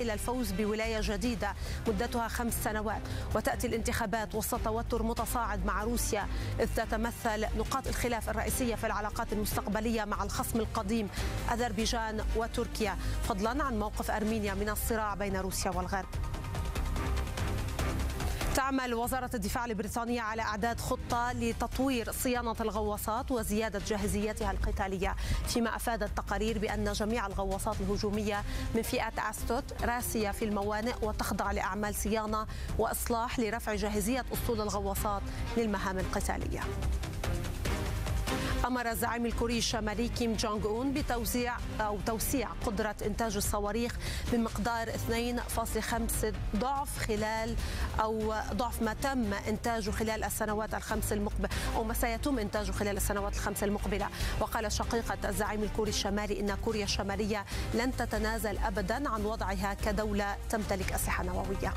إلى الفوز بولاية جديدة مدتها 5 سنوات. وتأتي الانتخابات وسط توتر متصاعد مع روسيا، إذ تتمثل نقاط الخلاف الرئيسية في العلاقات المستقبلية مع الخصم القديم أذربيجان وتركيا، فضلا عن موقف أرمينيا من الصراع بين روسيا والغرب. تعمل وزارة الدفاع البريطانية على إعداد خطة لتطوير صيانة الغواصات وزيادة جاهزيتها القتالية، فيما أفادت تقارير بأن جميع الغواصات الهجومية من فئة أستوت راسية في الموانئ وتخضع لأعمال صيانة وإصلاح لرفع جاهزية أسطول الغواصات للمهام القتالية. أمر الزعيم الكوري الشمالي كيم جونغ أون توسيع قدرة إنتاج الصواريخ بمقدار 2.5 ضعف ما تم إنتاجه خلال السنوات الخمس المقبلة، أو ما سيتم إنتاجه خلال السنوات الخمس المقبلة. وقال شقيقة الزعيم الكوري الشمالي إن كوريا الشمالية لن تتنازل أبدا عن وضعها كدولة تمتلك أسلحة نووية.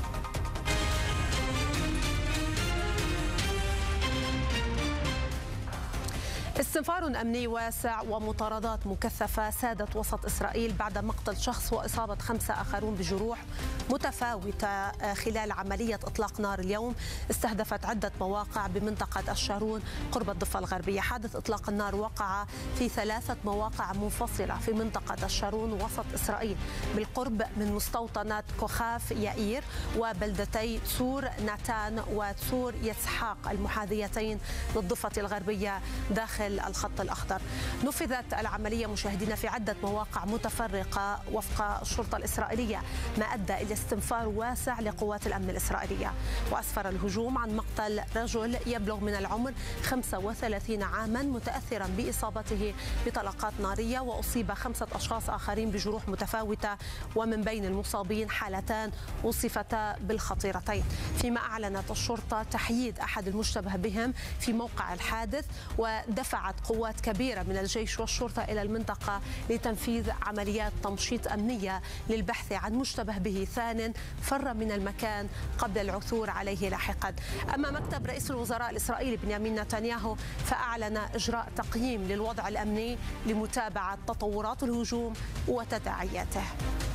استنفار أمني واسع ومطاردات مكثفة سادت وسط إسرائيل بعد مقتل شخص وإصابة 5 آخرون بجروح متفاوتة خلال عملية إطلاق نار اليوم استهدفت عدة مواقع بمنطقة الشارون قرب الضفة الغربية. حادث إطلاق النار وقع في 3 مواقع منفصلة في منطقة الشارون وسط إسرائيل بالقرب من مستوطنات كوخاف يائير وبلدتي تسور ناتان وتسور يسحاق المحاذيتين للضفة الغربية داخل الخط الأخضر. نفذت العملية مشاهدين في عدة مواقع متفرقة وفق الشرطة الإسرائيلية، ما أدى إلى استنفار واسع لقوات الأمن الإسرائيلية. وأسفر الهجوم عن مقتل رجل يبلغ من العمر 35 عاما متأثرا بإصابته بطلقات نارية، وأصيب 5 أشخاص آخرين بجروح متفاوتة، ومن بين المصابين حالتان وصفتا بالخطيرتين. فيما أعلنت الشرطة تحييد أحد المشتبه بهم في موقع الحادث، ودفعت قوات كبيرة من الجيش والشرطة إلى المنطقة لتنفيذ عمليات تمشيط أمنية للبحث عن مشتبه به ثان فر من المكان قبل العثور عليه لاحقا. أما مكتب رئيس الوزراء الإسرائيلي بنيامين نتنياهو فأعلن إجراء تقييم للوضع الأمني لمتابعة تطورات الهجوم وتداعياته.